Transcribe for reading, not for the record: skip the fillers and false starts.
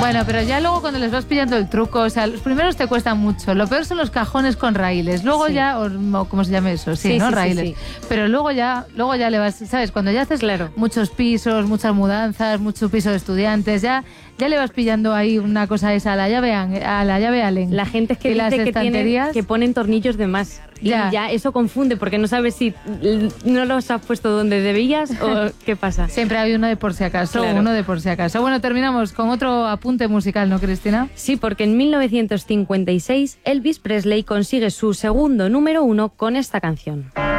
Bueno, pero ya luego cuando les vas pillando el truco, o sea, los primeros te cuestan mucho. Lo peor son los cajones con raíles. Luego ya, o ¿cómo se llama eso? Sí, ¿no? Raíles. Sí. Pero luego ya le vas, ¿sabes? Cuando ya haces muchos pisos, muchas mudanzas, mucho piso de estudiantes, ya le vas pillando ahí una cosa esa a la llave Allen. La gente es que dice que ponen tornillos de más. Y ya eso confunde, porque no sabes si no los has puesto donde debías o qué pasa. Siempre hay uno de por si acaso, uno de por si acaso. Bueno, terminamos con otro apunte musical, ¿no, Cristina? Sí, porque en 1956 Elvis Presley consigue su segundo número 1 con esta canción.